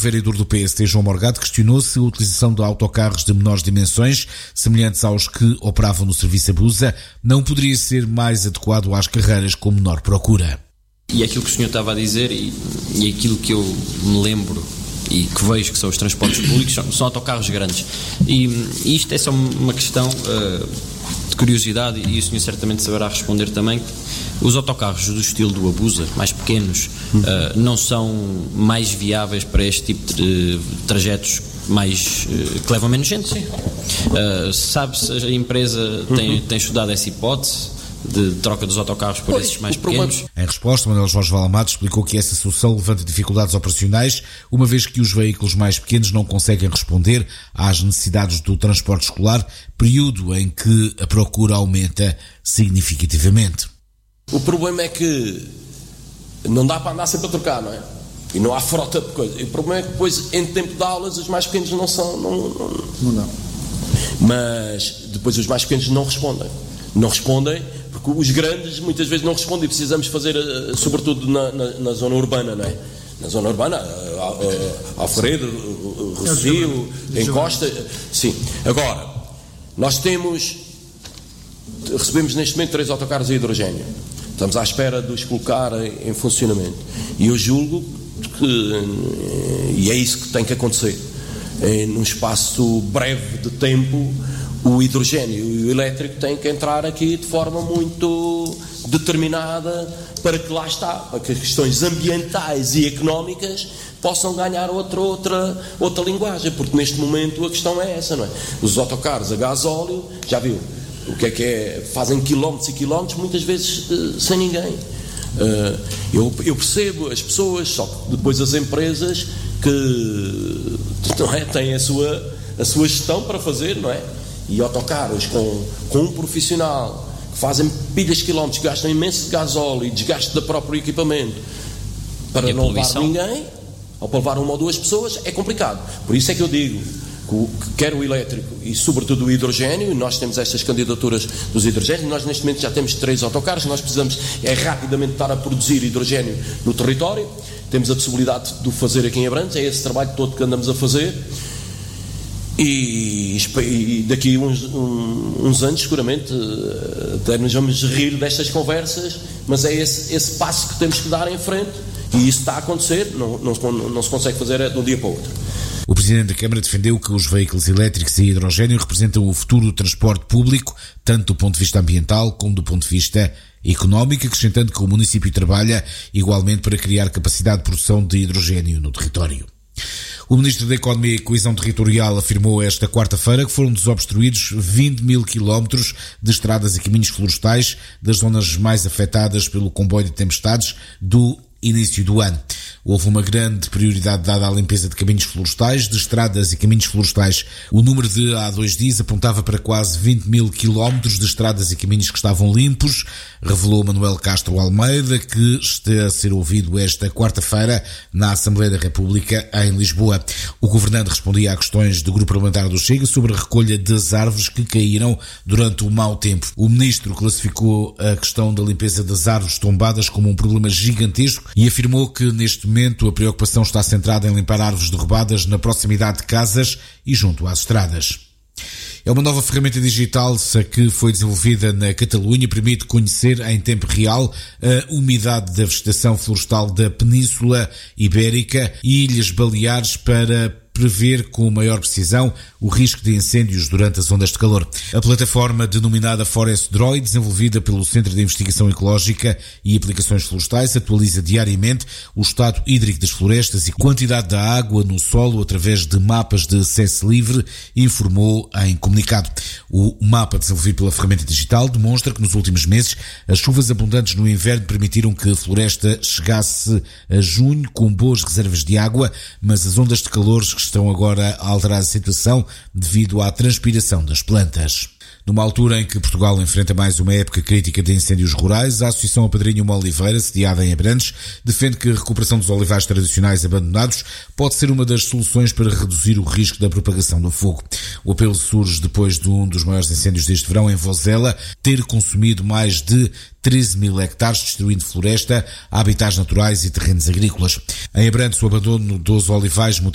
vereador do PSD, João Morgado, questionou se a utilização de autocarros de menores dimensões, semelhantes aos que operavam no serviço Abusa, não poderia ser mais adequado às carreiras com menor procura. E aquilo que o senhor estava a dizer e aquilo que eu me lembro e que vejo que são os transportes públicos são autocarros grandes. E isto é só uma questão de curiosidade, e o senhor certamente saberá responder também. Os autocarros do estilo do Abusa, mais pequenos, não são mais viáveis para este tipo de trajetos mais que levam menos gente? Sabe se a empresa tem estudado essa hipótese de troca dos autocarros por esses mais pequenos? Em resposta, Manuel Jorge Valamado explicou que essa solução levanta dificuldades operacionais, uma vez que os veículos mais pequenos não conseguem responder às necessidades do transporte escolar, período em que a procura aumenta significativamente. O problema é que não dá para andar sempre a trocar, não é? E não há frota de coisa. E o problema é que depois, em tempo de aulas, os mais pequenos não são. Não. Mas depois os mais pequenos não respondem. Não respondem porque os grandes muitas vezes não respondem. Precisamos fazer, sobretudo na zona urbana, não é? Na zona urbana, Alfredo, Rocio, Encosta. Sim. Agora, nós recebemos neste momento 3 autocarros a hidrogénio. Estamos à espera de os colocar em funcionamento. E eu julgo que, e é isso que tem que acontecer, num espaço breve de tempo, o hidrogénio e o elétrico têm que entrar aqui de forma muito determinada para que lá está, para que as questões ambientais e económicas possam ganhar outra linguagem, porque neste momento a questão é essa, não é? Os autocarros a gasóleo, já viu o que é, fazem quilómetros e quilómetros, muitas vezes sem ninguém. Eu percebo as pessoas, só que depois as empresas que não é, têm a sua gestão para fazer, não é? E autocarros com um profissional que fazem pilhas de quilómetros, gastam imenso de gasóleo e desgaste do próprio equipamento para não levar ninguém, ou para levar 1 ou 2 pessoas, é complicado. Por isso é que eu digo que quer o elétrico e sobretudo o hidrogénio, e nós temos estas candidaturas dos hidrogénios, nós neste momento já temos 3 autocarros, nós precisamos rapidamente estar a produzir hidrogénio no território, temos a possibilidade de o fazer aqui em Abrantes, é esse trabalho todo que andamos a fazer, e daqui a uns anos seguramente até nos vamos rir destas conversas, mas é esse passo que temos que dar em frente, e isso está a acontecer, não se consegue fazer de um dia para o outro. O Presidente da Câmara defendeu que os veículos elétricos e hidrogénio representam o futuro do transporte público, tanto do ponto de vista ambiental como do ponto de vista económico, acrescentando que o município trabalha igualmente para criar capacidade de produção de hidrogénio no território. O Ministro da Economia e Coesão Territorial afirmou esta quarta-feira que foram desobstruídos 20.000 quilómetros de estradas e caminhos florestais das zonas mais afetadas pelo comboio de tempestades do início do ano. Houve uma grande prioridade dada à limpeza de caminhos florestais, de estradas e caminhos florestais. O número de há 2 dias apontava para quase 20.000 quilómetros de estradas e caminhos que estavam limpos, revelou Manuel Castro Almeida, que está a ser ouvido esta quarta-feira na Assembleia da República em Lisboa. O governante respondia a questões do Grupo Parlamentar do Chega sobre a recolha das árvores que caíram durante o mau tempo. O ministro classificou a questão da limpeza das árvores tombadas como um problema gigantesco e afirmou que neste momento a preocupação está centrada em limpar árvores derrubadas na proximidade de casas e junto às estradas. É uma nova ferramenta digital que foi desenvolvida na Catalunha, permite conhecer em tempo real a umidade da vegetação florestal da Península Ibérica e Ilhas Baleares para prever com maior precisão o risco de incêndios durante as ondas de calor. A plataforma denominada Forest Droid, desenvolvida pelo Centro de Investigação Ecológica e Aplicações Florestais, atualiza diariamente o estado hídrico das florestas e quantidade da água no solo através de mapas de acesso livre, informou em comunicado. O mapa desenvolvido pela ferramenta digital demonstra que nos últimos meses as chuvas abundantes no inverno permitiram que a floresta chegasse a junho com boas reservas de água, mas as ondas de calor estão agora a alterar a situação devido à transpiração das plantas. Numa altura em que Portugal enfrenta mais uma época crítica de incêndios rurais, a Associação Apadrinha uma Oliveira, sediada em Abrantes, defende que a recuperação dos olivais tradicionais abandonados pode ser uma das soluções para reduzir o risco da propagação do fogo. O apelo surge depois de um dos maiores incêndios deste verão em Vozela ter consumido mais de 13.000 hectares, destruindo floresta, habitats naturais e terrenos agrícolas. Em Abrantes, o abandono dos olivais